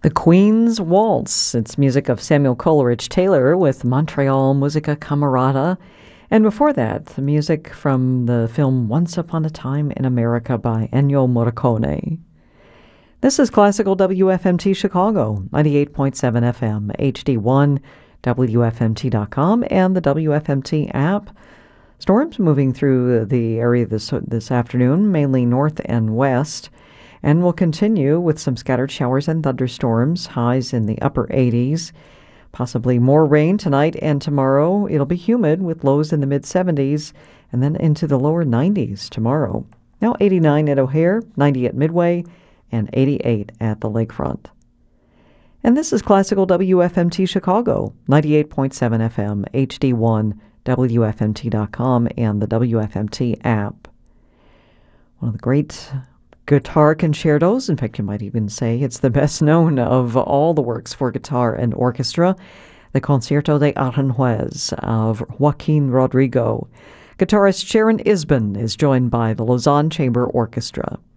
The Queen's Waltz. It's music of Samuel Coleridge Taylor with Montreal Musica Camerata. And before that, the music from the film Once Upon a Time in America by Ennio Morricone. This is Classical WFMT Chicago, 98.7 FM, HD1, WFMT.com, and the WFMT app. Storms moving through the area this afternoon, mainly north and west. And we'll continue with some scattered showers and thunderstorms, highs in the upper 80s. Possibly more rain tonight and tomorrow. It'll be humid with lows in the mid-70s and then into the lower 90s tomorrow. Now 89 at O'Hare, 90 at Midway, and 88 at the lakefront. And this is Classical WFMT Chicago, 98.7 FM, HD1, WFMT.com, and the WFMT app. One of the great guitar concertos. In fact, you might even say it's the best known of all the works for guitar and orchestra, the Concierto de Aranjuez of Joaquin Rodrigo. Guitarist Sharon Isbin is joined by the Lausanne Chamber Orchestra.